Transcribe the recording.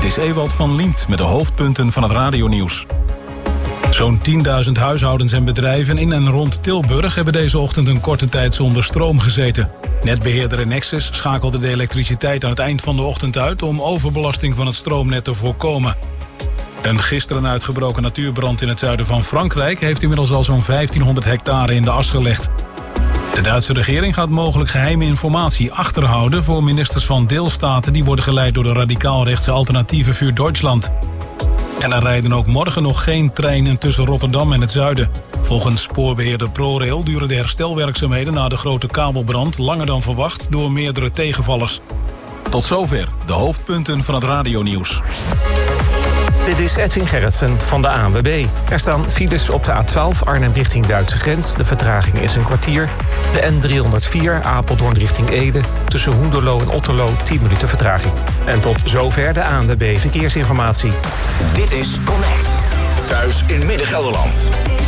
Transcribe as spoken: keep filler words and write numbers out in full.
is Ewald van Liemt met de hoofdpunten van het radionieuws. Zo'n tienduizend huishoudens en bedrijven in en rond Tilburg hebben deze ochtend een korte tijd zonder stroom gezeten. Netbeheerder Enexis schakelde de elektriciteit aan het eind van de ochtend uit om overbelasting van het stroomnet te voorkomen. Een gisteren uitgebroken natuurbrand in het zuiden van Frankrijk heeft inmiddels al zo'n vijftienhonderd hectare in de as gelegd. De Duitse regering gaat mogelijk geheime informatie achterhouden voor ministers van deelstaten die worden geleid door de radicaal-rechtse Alternatieve voor Duitsland. En er rijden ook morgen nog geen treinen tussen Rotterdam en het zuiden. Volgens spoorbeheerder ProRail duren de herstelwerkzaamheden na de grote kabelbrand langer dan verwacht door meerdere tegenvallers. Tot zover de hoofdpunten van het radionieuws. Dit is Edwin Gerritsen van de A N W B. Er staan files op de A twaalf Arnhem richting Duitse grens. De vertraging is een kwartier. De N driehonderdvier Apeldoorn richting Ede. Tussen Hoenderloo en Otterloo tien minuten vertraging. En tot zover de A N W B Verkeersinformatie. Dit is Connect. Thuis in Midden-Gelderland.